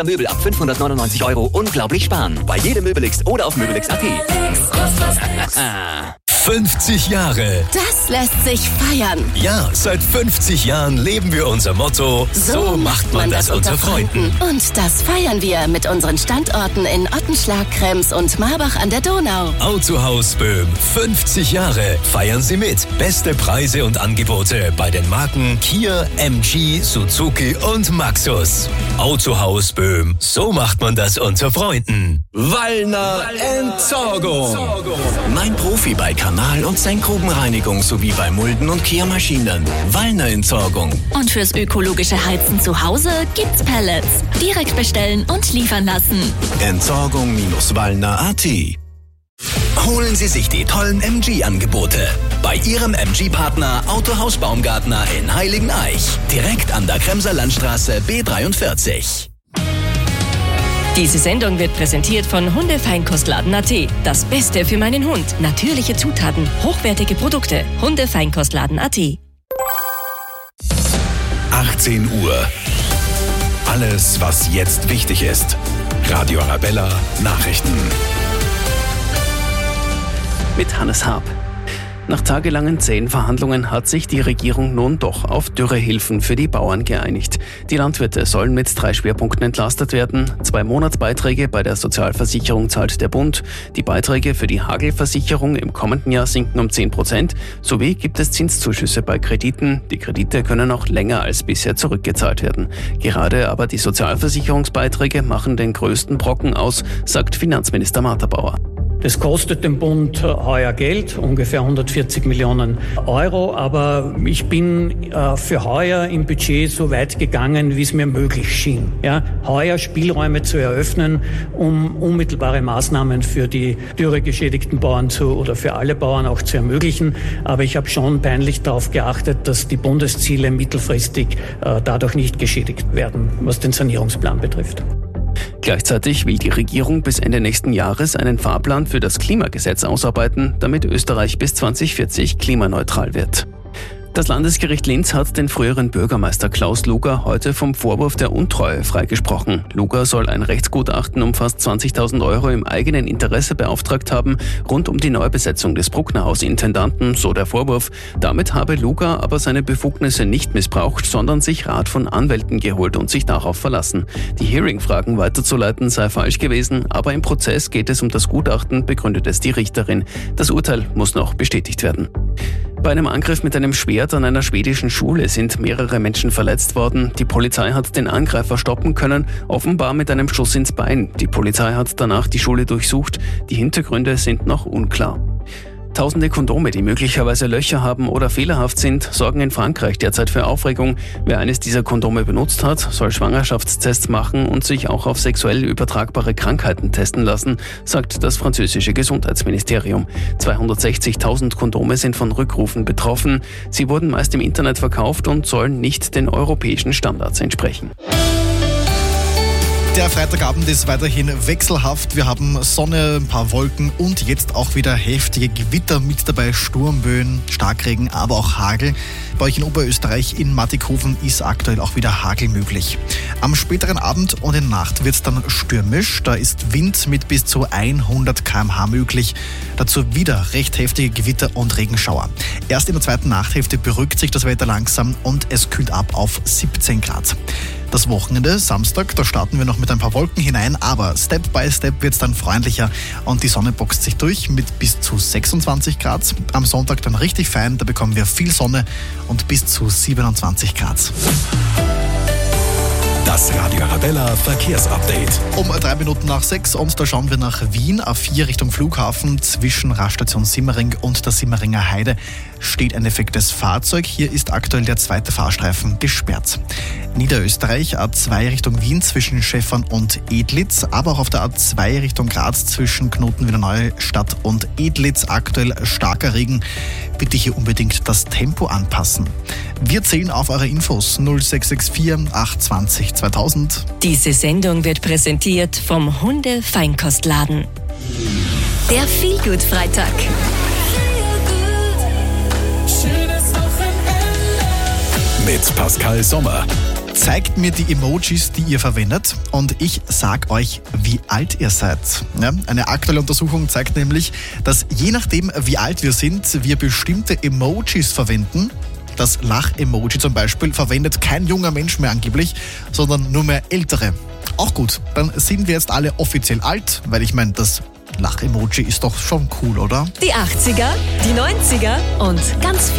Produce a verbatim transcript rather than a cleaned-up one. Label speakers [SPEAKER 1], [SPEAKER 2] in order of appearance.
[SPEAKER 1] Möbel ab fünfhundertneunundneunzig Euro unglaublich sparen. Bei jedem Möbelix oder auf Möbelix Punkt at.
[SPEAKER 2] fünfzig Jahre.
[SPEAKER 3] Das lässt sich feiern.
[SPEAKER 2] Ja, seit fünfzig Jahren leben wir unser Motto, so, so macht man das unter Freunden.
[SPEAKER 3] Und das feiern wir mit unseren Standorten in Ottenschlag, Krems und Marbach an der Donau.
[SPEAKER 2] Autohaus Böhm, fünfzig Jahre. Feiern Sie mit. Beste Preise und Angebote bei den Marken Kia, M G, Suzuki und Maxus. Autohaus Böhm, so macht man das unter Freunden. Wallner Entsorgung.
[SPEAKER 4] Mein Profi bei Kanal- und Senkgrubenreinigung sowie bei Mulden- und Kehrmaschinen. Wallner Entsorgung.
[SPEAKER 5] Und fürs ökologische Heizen zu Hause gibt's Pellets. Direkt bestellen und liefern lassen.
[SPEAKER 4] Entsorgung-Wallner Punkt at.
[SPEAKER 2] Holen Sie sich die tollen M G-Angebote bei Ihrem M G-Partner Autohaus Baumgartner in Heiligeneich. Direkt an der Kremser Landstraße B dreiundvierzig.
[SPEAKER 6] Diese Sendung wird präsentiert von Hundefeinkostladen Punkt at. Das Beste für meinen Hund. Natürliche Zutaten, hochwertige Produkte. Hundefeinkostladen Punkt at.
[SPEAKER 2] achtzehn Uhr. Alles, was jetzt wichtig ist. Radio Arabella Nachrichten.
[SPEAKER 7] Mit Hannes Haab. Nach tagelangen zähen Verhandlungen hat sich die Regierung nun doch auf Dürrehilfen für die Bauern geeinigt. Die Landwirte sollen mit drei Schwerpunkten entlastet werden. Zwei Monatsbeiträge bei der Sozialversicherung zahlt der Bund. Die Beiträge für die Hagelversicherung im kommenden Jahr sinken um zehn Prozent. Sowie gibt es Zinszuschüsse bei Krediten. Die Kredite können auch länger als bisher zurückgezahlt werden. Gerade aber die Sozialversicherungsbeiträge machen den größten Brocken aus, sagt Finanzminister Martha Bauer.
[SPEAKER 8] Das kostet den Bund heuer Geld, ungefähr hundertvierzig Millionen Euro, aber ich bin äh, für heuer im Budget so weit gegangen, wie es mir möglich schien. Ja, heuer Spielräume zu eröffnen, um unmittelbare Maßnahmen für die dürregeschädigten Bauern zu oder für alle Bauern auch zu ermöglichen. Aber ich habe schon peinlich darauf geachtet, dass die Bundesziele mittelfristig äh, dadurch nicht geschädigt werden, was den Sanierungsplan betrifft.
[SPEAKER 7] Gleichzeitig will die Regierung bis Ende nächsten Jahres einen Fahrplan für das Klimagesetz ausarbeiten, damit Österreich bis zwanzig vierzig klimaneutral wird. Das Landesgericht Linz hat den früheren Bürgermeister Klaus Luger heute vom Vorwurf der Untreue freigesprochen. Luger soll ein Rechtsgutachten um fast zwanzigtausend Euro im eigenen Interesse beauftragt haben, rund um die Neubesetzung des Brucknerhaus-Intendanten, so der Vorwurf. Damit habe Luger aber seine Befugnisse nicht missbraucht, sondern sich Rat von Anwälten geholt und sich darauf verlassen. Die Hearing-Fragen weiterzuleiten sei falsch gewesen, aber im Prozess geht es um das Gutachten, begründet es die Richterin. Das Urteil muss noch bestätigt werden. Bei einem Angriff mit einem Schwert an einer schwedischen Schule sind mehrere Menschen verletzt worden. Die Polizei hat den Angreifer stoppen können, offenbar mit einem Schuss ins Bein. Die Polizei hat danach die Schule durchsucht. Die Hintergründe sind noch unklar. Tausende Kondome, die möglicherweise Löcher haben oder fehlerhaft sind, sorgen in Frankreich derzeit für Aufregung. Wer eines dieser Kondome benutzt hat, soll Schwangerschaftstests machen und sich auch auf sexuell übertragbare Krankheiten testen lassen, sagt das französische Gesundheitsministerium. zweihundertsechzigtausend Kondome sind von Rückrufen betroffen. Sie wurden meist im Internet verkauft und sollen nicht den europäischen Standards entsprechen.
[SPEAKER 9] Der Freitagabend ist weiterhin wechselhaft. Wir haben Sonne, ein paar Wolken und jetzt auch wieder heftige Gewitter mit dabei. Sturmböen, Starkregen, aber auch Hagel. Bei euch in Oberösterreich in Mattighofen ist aktuell auch wieder Hagel möglich. Am späteren Abend und in der Nacht wird es dann stürmisch. Da ist Wind mit bis zu hundert Kilometer pro Stunde möglich. Dazu wieder recht heftige Gewitter und Regenschauer. Erst in der zweiten Nachthälfte beruhigt sich das Wetter langsam und es kühlt ab auf siebzehn Grad. Das Wochenende, Samstag, da starten wir noch mit ein paar Wolken hinein, aber Step by Step wird es dann freundlicher und die Sonne boxt sich durch mit bis zu sechsundzwanzig Grad. Am Sonntag dann richtig fein, da bekommen wir viel Sonne und bis zu siebenundzwanzig Grad.
[SPEAKER 2] Das Radio Arabella Verkehrsupdate.
[SPEAKER 9] Um drei Minuten nach sechs und da schauen wir nach Wien. A vier Richtung Flughafen zwischen Raststation Simmering und der Simmeringer Heide steht ein defektes Fahrzeug. Hier ist aktuell der zweite Fahrstreifen gesperrt. Niederösterreich A zwei Richtung Wien zwischen Schäffern und Edlitz, aber auch auf der A zwei Richtung Graz zwischen Knoten-Wiener Neustadt und Edlitz aktuell starker Regen. Bitte hier unbedingt das Tempo anpassen. Wir zählen auf eure Infos null sechs sechs vier acht zwanzig zweitausend.
[SPEAKER 6] Diese Sendung wird präsentiert vom Hunde-Feinkostladen.
[SPEAKER 5] Der Feelgood-Freitag.
[SPEAKER 2] Mit Pascal Sommer.
[SPEAKER 9] Zeigt mir die Emojis, die ihr verwendet, und ich sag euch, wie alt ihr seid. Ja, eine aktuelle Untersuchung zeigt nämlich, dass je nachdem, wie alt wir sind, wir bestimmte Emojis verwenden. Das Lach-Emoji zum Beispiel verwendet kein junger Mensch mehr angeblich, sondern nur mehr Ältere. Auch gut, dann sind wir jetzt alle offiziell alt, weil ich meine, das Lach-Emoji ist doch schon cool, oder?
[SPEAKER 6] Die achtziger, die neunziger und ganz viel